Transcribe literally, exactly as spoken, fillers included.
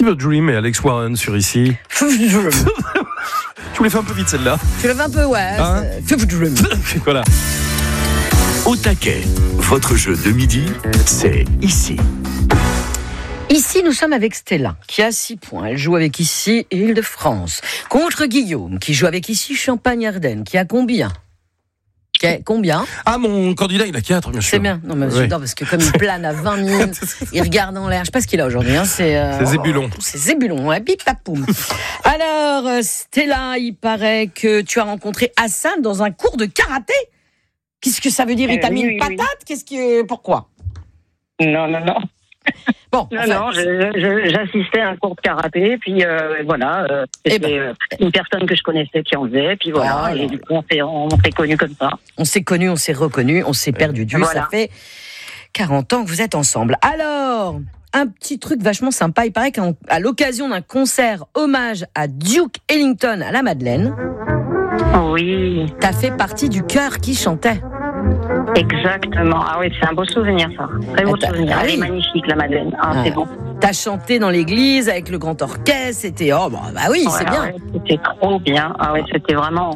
Fever Dream et Alex Warren sur ici. Tu vous l'as fait un peu vite celle-là. Tu l'as fait un peu, ouais. Hein Fever Dream. Voilà. Au taquet, votre jeu de midi, c'est ici. Ici, nous sommes avec Stella, qui a six points. Elle joue avec ici Île-de-France. Contre Guillaume, qui joue avec ici Champagne-Ardenne, qui a combien ? Qui a combien ? Ah, mon candidat, il a quatre, bien sûr. C'est bien. Non, mais Oui. j'adore parce que comme il plane à vingt mille, il regarde en l'air. Je sais pas ce qu'il a aujourd'hui. Hein. C'est, euh, C'est Zébulon. oh, c'est Zébulon, ouais. Bip, pap, poum. Alors, euh, Stella, il paraît que tu as rencontré Hassan dans un cours de karaté. Qu'est-ce que ça veut dire ? Il t'a Euh, mis oui, une oui, oui. patate ? Qu'est-ce que... Pourquoi ? Non, non, non. Bon, Non, enfin, non, je- je- j'assistais à un cours de karaté, puis euh, voilà, euh, Eh c'était ben. euh, une personne que je connaissais qui en faisait, puis voilà, Oh là et du coup, on s'est, on s'est connus comme ça. on s'est connus, on s'est reconnus, on s'est perdu de vue. Voilà. Ça fait quarante ans que vous êtes ensemble. Alors, un petit truc vachement sympa. Il paraît qu'à l'occasion d'un concert hommage à Duke Ellington à la Madeleine, Oui, t'as fait partie du chœur qui chantait. exactement. Ah oui, c'est un beau souvenir, ça. Très beau Ah, t'as- souvenir. ah Elle est oui. magnifique, la Madeleine. Ah, Ah. c'est bon. T'as chanté dans l'église avec le grand orchestre. C'était, oh, bah, bah oui, c'est Ouais, bien. ouais, c'était trop bien. Ah oui, c'était vraiment